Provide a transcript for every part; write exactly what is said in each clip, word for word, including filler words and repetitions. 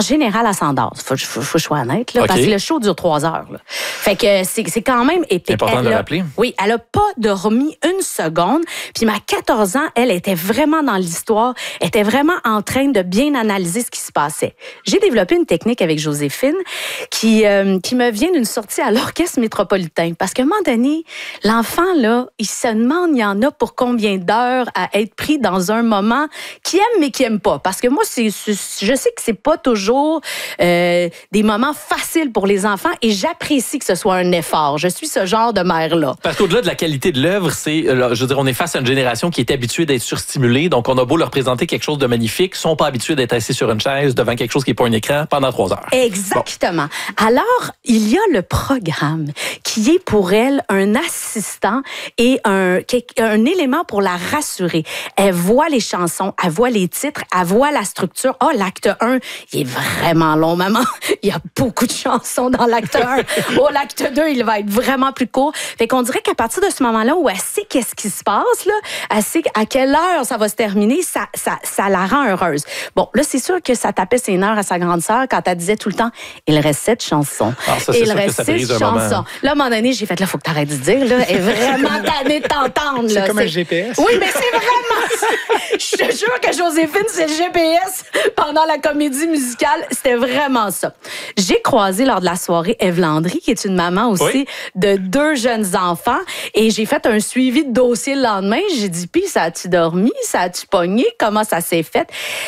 en général, elle s'endort. Faut, faut, faut que je sois honnête, là, okay. parce que le show dure trois heures. Là. Fait que c'est, c'est quand même épique. Important elle de le a, rappeler. Oui, elle a pas dormi une seconde. Puis à quatorze ans, elle était vraiment dans l'histoire, était vraiment en train de bien analyser ce qui se passait. J'ai développé une technique avec Joséphine qui, euh, qui me vient d'une sortie à l'Orchestre métropolitain. Parce qu'à un moment donné, l'enfant, là, il se demande, il y en a pour combien d'heures à être pris dans un moment qui aime mais qui aime pas. Parce que moi, c'est, c'est, je sais que c'est pas toujours euh, des moments faciles pour les enfants et j'apprécie que ce soit un effort. Je suis ce genre de mère-là. Parce qu'au-delà de la qualité de l'œuvre, c'est, je veux dire, on est face à une génération qui est habituée d'être surstimulée. Donc, on a beau leur présenter quelque chose de magnifique, ils sont pas habitués d'être assis sur une chaise devant quelque chose qui est pas un écran pendant trois heures. Exactement. Bon. Alors, il y a le programme qui est pour elle un assistant et un, un élément pour la rassurer. Elle voit les chansons, elle voit les titres, elle voit la structure. Oh, l'acte un, il est vraiment long, maman. Il y a beaucoup de chansons dans l'acte un. Oh, l'acte deux, il va être vraiment plus court. Fait qu'on dirait qu'à partir de ce moment-là où elle sait qu'est-ce qui se passe, là, elle sait à quelle heure ça va se terminer, ça, ça, ça la rend heureuse. Bon, là, c'est sûr que ça tapait ses nerfs à sa grande sœur quand elle disait tout le temps, il reste sept chansons. Alors ça, c'est il sûr reste que ça six brise un chansons. moment. Là, à un moment donné, j'ai fait, là, faut que t'arrêtes de dire, là, elle est vraiment tannée de t'entendre. C'est là. comme c'est... un G P S. Oui, mais c'est vraiment ça. Je te jure que Joséphine, c'est le G P S pendant la comédie musicale. C'était vraiment ça. J'ai croisé lors de la soirée Ève Landry, qui est une maman aussi oui. de deux jeunes enfants. Et j'ai fait un suivi de dossier le lendemain. J'ai dit, puis, ça a-tu dormi? Ça a-tu pogné? Comment ça s'est fait?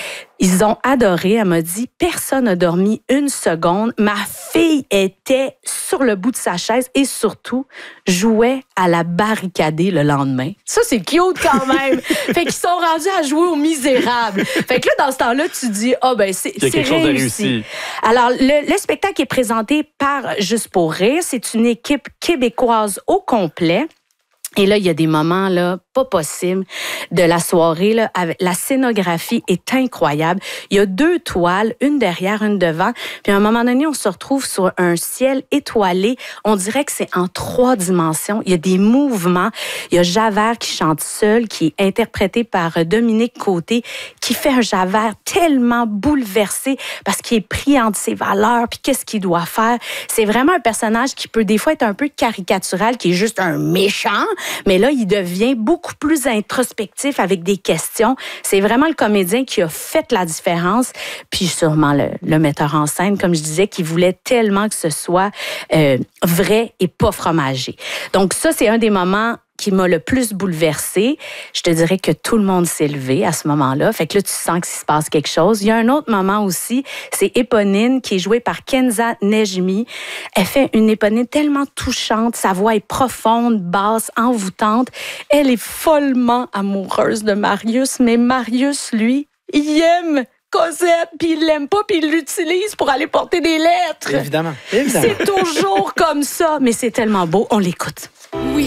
Ils ont adoré. Elle m'a dit, personne n'a dormi une seconde. Ma fille était sur le bout de sa chaise et surtout jouait à la barricadée le lendemain. Ça, c'est cute quand même. Fait qu'ils sont rendus à jouer aux Misérables. Fait que là, dans ce temps-là, tu dis, ah, oh, ben, c'est, c'est réussi. De réussi. Alors, le, le spectacle est présenté par Juste pour rire. C'est une équipe québécoise au complet. Et là, il y a des moments là pas possibles de la soirée. Là, avec, la scénographie est incroyable. Il y a deux toiles, une derrière, une devant. Puis à un moment donné, on se retrouve sur un ciel étoilé. On dirait que c'est en trois dimensions. Il y a des mouvements. Il y a Javert qui chante seul, qui est interprété par Dominique Côté, qui fait un Javert tellement bouleversé parce qu'il est pris entre ses valeurs puis qu'est-ce qu'il doit faire. C'est vraiment un personnage qui peut des fois être un peu caricatural, qui est juste un méchant. Mais là, il devient beaucoup plus introspectif avec des questions. C'est vraiment le comédien qui a fait la différence. Puis sûrement le, le metteur en scène, comme je disais, qui voulait tellement que ce soit euh, vrai et pas fromager. Donc ça, c'est un des moments qui m'a le plus bouleversée. Je te dirais que tout le monde s'est levé à ce moment-là. Fait que là, tu sens qu'il se passe quelque chose. Il y a un autre moment aussi, c'est Éponine, qui est jouée par Kenza Nejmi. Elle fait une Éponine tellement touchante. Sa voix est profonde, basse, envoûtante. Elle est follement amoureuse de Marius, mais Marius, lui, il aime Cosette, puis il l'aime pas, puis il l'utilise pour aller porter des lettres. Évidemment. Évidemment. C'est toujours comme ça, mais c'est tellement beau. On l'écoute. Oui.